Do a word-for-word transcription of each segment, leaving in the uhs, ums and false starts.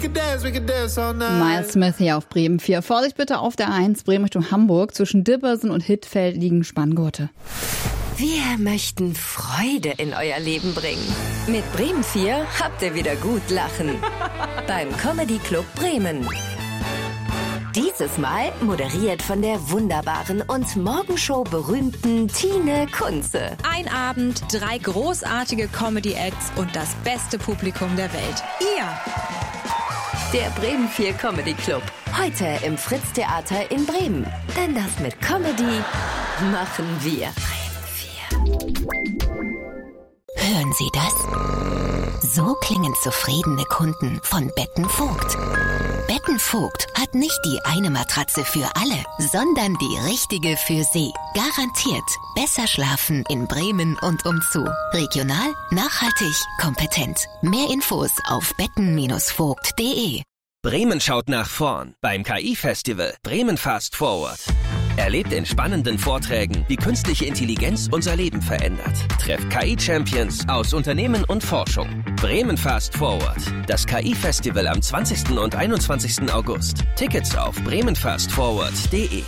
Miles Smith hier auf Bremen vier. Vorsicht bitte auf der eins, Bremen Richtung Hamburg. Zwischen Dippersen und Hittfeld liegen Spanngurte. Wir möchten Freude in euer Leben bringen. Mit Bremen vier habt ihr wieder gut lachen. Beim Comedy Club Bremen. Dieses Mal moderiert von der wunderbaren und Morgenshow berühmten Tine Kunze. Ein Abend, drei großartige Comedy-Acts und das beste Publikum der Welt. Ihr! Der Bremen vier Comedy Club. Heute im Fritz-Theater in Bremen. Denn das mit Comedy machen wir. Bremen vier. Hören Sie das? So klingen zufriedene Kunden von Betten Vogt. Betten Vogt hat nicht die eine Matratze für alle, sondern die richtige für Sie. Garantiert besser schlafen in Bremen und umzu. Regional, nachhaltig, kompetent. Mehr Infos auf betten Vogt punkt de. Bremen schaut nach vorn beim K I-Festival Bremen Fast Forward. Erlebt in spannenden Vorträgen, wie künstliche Intelligenz unser Leben verändert. Trefft K I-Champions aus Unternehmen und Forschung. Bremen Fast Forward. Das K I-Festival am zwanzigsten und einundzwanzigsten August. Tickets auf bremen fast forward punkt de.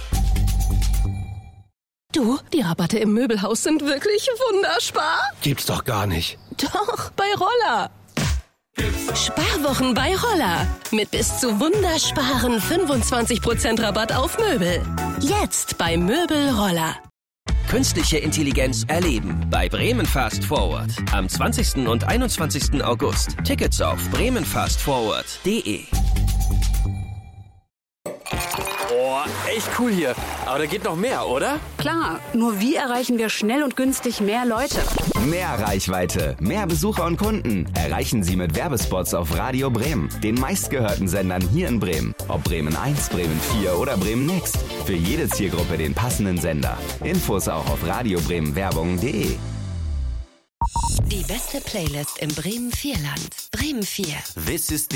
Du, die Rabatte im Möbelhaus sind wirklich wunderspar. Gibt's doch gar nicht. Doch, bei Roller. Sparwochen bei Roller. Mit bis zu wundersparen fünfundzwanzig Prozent Rabatt auf Möbel. Jetzt bei Möbel Roller. Künstliche Intelligenz erleben bei Bremen Fast Forward. Am zwanzigsten und einundzwanzigsten August. Tickets auf bremen fast forward punkt de. Boah, echt cool hier. Aber da geht noch mehr, oder? Klar, nur wie erreichen wir schnell und günstig mehr Leute? Mehr Reichweite, mehr Besucher und Kunden erreichen Sie mit Werbespots auf Radio Bremen, den meistgehörten Sendern hier in Bremen. Ob Bremen eins, Bremen vier oder Bremen Next. Für jede Zielgruppe den passenden Sender. Infos auch auf radio bremen werbung punkt de. Die beste Playlist im Bremen vier Land. Bremen vier. This is